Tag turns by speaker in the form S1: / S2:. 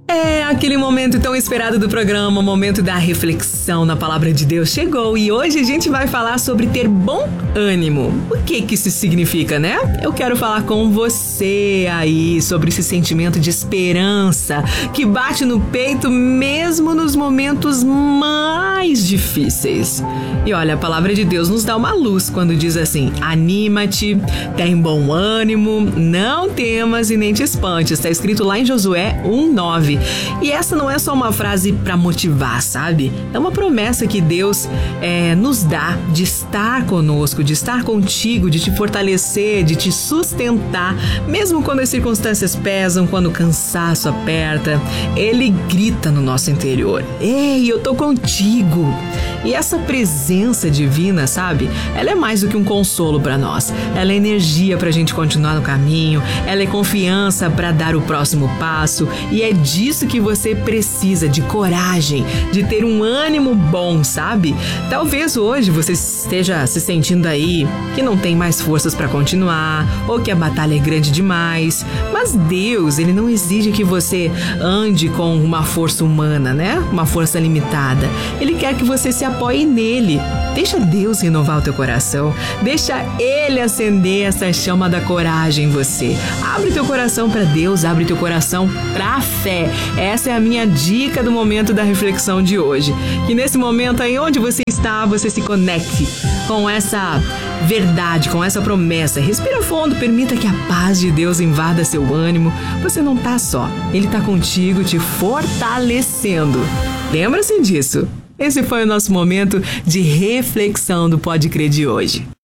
S1: É, aquele momento tão esperado do programa, o momento da reflexão na Palavra de Deus chegou e hoje a gente vai falar sobre ter bom ânimo. O que isso significa, né? Eu quero falar com você aí sobre esse sentimento de esperança que bate no peito mesmo nos momentos mais difíceis. E olha, a Palavra de Deus nos dá uma luz quando diz assim: anima-te, tem bom ânimo, não temas e nem te espantes. Está escrito lá em Josué 1:9. E essa não é só uma frase para motivar, sabe? É uma promessa que Deus nos dá de estar conosco, de estar contigo, de te fortalecer, de te sustentar, mesmo quando as circunstâncias pesam, quando o cansaço aperta. Ele grita no nosso interior: ei, eu tô contigo. E essa presença divina, sabe? Ela é mais do que um consolo para nós. Ela é energia para a gente continuar no caminho. Ela é confiança para dar o próximo passo. E é disso que você precisa, de coragem, de ter um ânimo bom, sabe? Talvez hoje você esteja se sentindo aí que não tem mais forças para continuar, ou que a batalha é grande demais. Mas Deus, Ele não exige que você ande com uma força humana, né? Uma força limitada. Ele quer que você se apoie nele. Deixa Deus renovar o teu coração. Deixa Ele acender essa chama da coragem em você. Abre teu coração para Deus, abre teu coração para a fé. Essa é a minha dica do momento da reflexão de hoje. Que nesse momento aí onde você está, você se conecte com essa verdade, com essa promessa. Respira fundo, permita que a paz de Deus invada seu ânimo. Você não tá só. Ele tá contigo, te fortalecendo. Lembra-se disso. Esse foi o nosso momento de reflexão do Pode Crer de hoje.